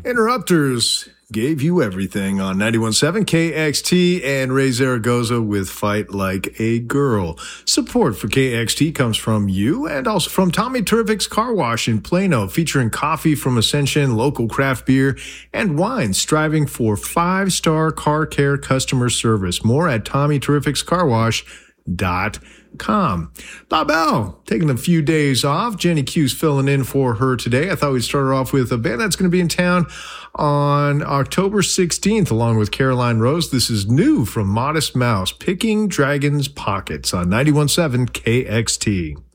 Interrupters gave you everything on 91.7 KXT and Ray Zaragoza with Fight Like a Girl. Support for KXT comes from you and also from Tommy Terrific's Car Wash in Plano, featuring coffee from Ascension, local craft beer, and wine, striving for 5-star car care customer service. More at TommyTerrificsCarWash.com. Bob L, taking a few days off. Jenny Q's filling in for her today. I thought we'd start off with a band that's going to be in town on October 16th, along with Caroline Rose. This is new from Modest Mouse, Picking Dragons Pockets on 91.7 KXT.